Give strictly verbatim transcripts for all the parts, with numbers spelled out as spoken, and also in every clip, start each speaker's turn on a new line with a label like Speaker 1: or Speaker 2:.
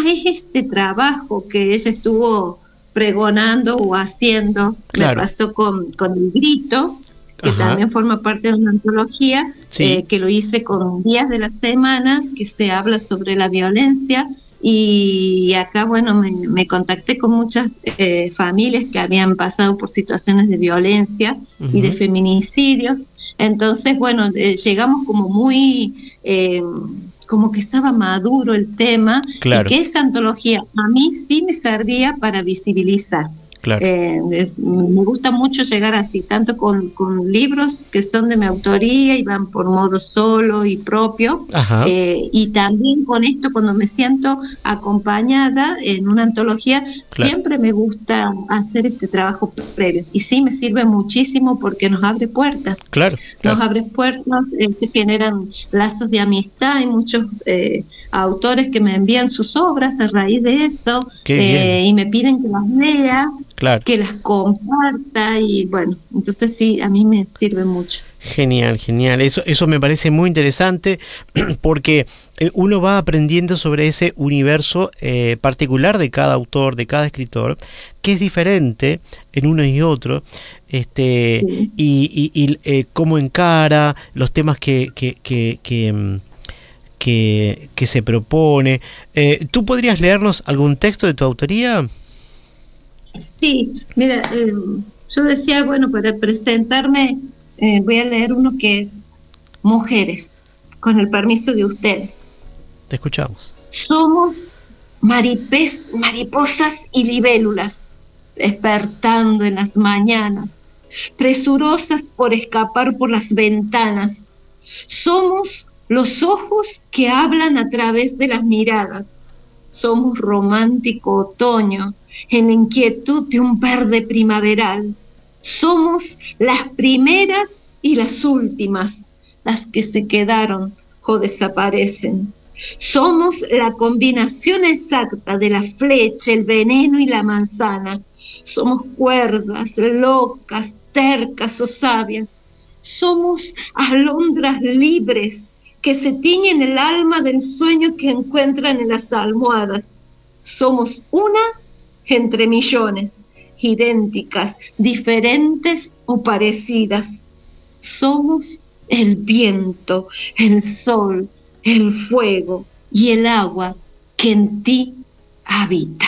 Speaker 1: es este trabajo que ella estuvo pregonando o haciendo. Claro. Me pasó con, con El Grito, que Ajá. también forma parte de una antología, sí. eh, que lo hice con Días de la Semana, que se habla sobre la violencia, y acá, bueno, me, me contacté con muchas eh, familias que habían pasado por situaciones de violencia uh-huh. y de feminicidios. Entonces, bueno, eh, llegamos como muy... Eh, como que estaba maduro el tema, claro. y que esa antología a mí sí me servía para visibilizar. Claro. Eh, es, me gusta mucho llegar así, tanto con, con libros que son de mi autoría y van por modo solo y propio, eh, y también con esto cuando me siento acompañada en una antología, claro. siempre me gusta hacer este trabajo previo, y sí me sirve muchísimo porque nos abre puertas,
Speaker 2: claro, claro.
Speaker 1: nos abre puertas, eh, se generan lazos de amistad. Hay muchos eh, autores que me envían sus obras a raíz de eso, eh, y me piden que las lea, claro. que las comparta, y bueno, entonces sí, a mí me sirve mucho.
Speaker 2: Genial, genial. Eso, eso me parece muy interesante porque uno va aprendiendo sobre ese universo eh, particular de cada autor, de cada escritor, que es diferente en uno y otro, este, sí. y, y, y eh, cómo encara los temas que, que, que, que, que, que se propone. Eh, ¿Tú podrías leernos algún texto de tu autoría?
Speaker 1: Sí, mira, eh, yo decía, bueno, para presentarme eh, voy a leer uno que es Mujeres, con el permiso de ustedes.
Speaker 2: Te escuchamos.
Speaker 1: Somos maripes, mariposas y libélulas, despertando en las mañanas, presurosas por escapar por las ventanas. Somos los ojos que hablan a través de las miradas. Somos romántico otoño, en la inquietud de un verde primaveral. Somos las primeras y las últimas, las que se quedaron o desaparecen. Somos la combinación exacta de la flecha, el veneno y la manzana. Somos cuerdas, locas, tercas o sabias. Somos alondras libres que se tiñen el alma del sueño que encuentran en las almohadas. Somos una entre millones, idénticas, diferentes o parecidas. Somos el viento, el sol, el fuego y el agua que en ti habita.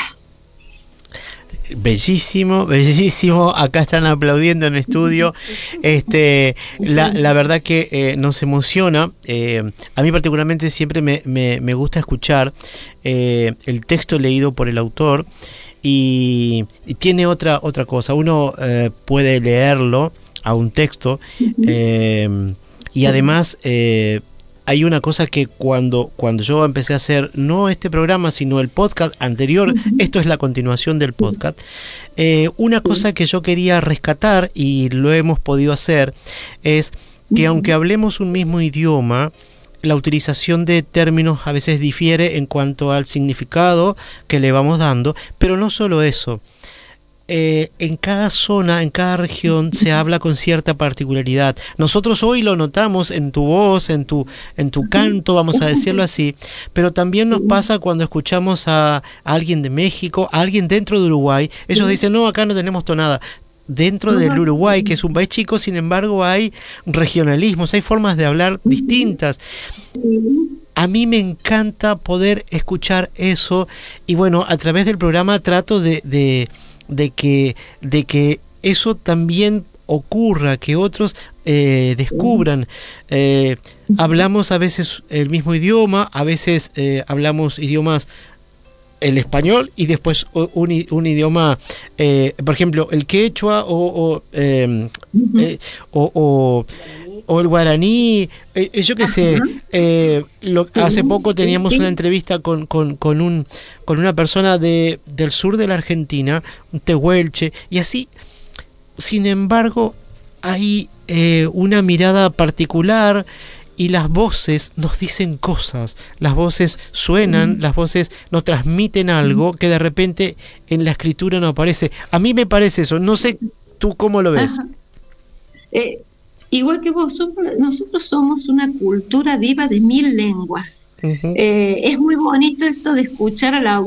Speaker 2: Bellísimo, bellísimo. Acá están aplaudiendo en el estudio. Este, la, la verdad que eh, nos emociona. Eh, a mí particularmente siempre me, me, me gusta escuchar eh, el texto leído por el autor. Y, y tiene otra otra cosa. Uno eh, puede leerlo a un texto eh, y además eh, hay una cosa que cuando cuando yo empecé a hacer no este programa sino el podcast anterior, esto es la continuación del podcast, eh, una cosa que yo quería rescatar y lo hemos podido hacer es que aunque hablemos un mismo idioma, la utilización de términos a veces difiere en cuanto al significado que le vamos dando, pero no solo eso. Eh, en cada zona, en cada región se habla con cierta particularidad. Nosotros hoy lo notamos en tu voz, en tu, en tu canto, vamos a decirlo así, pero también nos pasa cuando escuchamos a, a alguien de México, a alguien dentro de Uruguay. Ellos dicen, no, acá no tenemos tonada. Dentro del Uruguay, que es un país chico, sin embargo hay regionalismos, hay formas de hablar distintas. A mí me encanta poder escuchar eso y bueno, a través del programa trato de, de, de, que, de que eso también ocurra, que otros eh, descubran. Eh, hablamos a veces el mismo idioma, a veces eh, hablamos idiomas el español y después un, un idioma, eh, por ejemplo, el quechua o, o, eh, uh-huh. eh, o, o, o el guaraní, eh, yo qué sé. Eh, lo, hace poco teníamos una entrevista con, con, con, un, con una persona de, del sur de la Argentina, un tehuelche, y así. Sin embargo, hay eh, una mirada particular. Y las voces nos dicen cosas, las voces suenan, mm. las voces nos transmiten algo que de repente en la escritura no aparece. A mí me parece eso, no sé tú cómo lo ves.
Speaker 1: Eh, igual que vos, somos, nosotros somos una cultura viva de mil lenguas. Uh-huh. Eh, es muy bonito esto de escuchar a la